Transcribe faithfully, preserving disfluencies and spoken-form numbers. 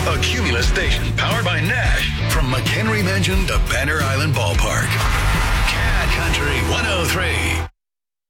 A Cumulus station powered by Nash from McHenry Mansion to Banner Island Ballpark. Cat Country one oh three.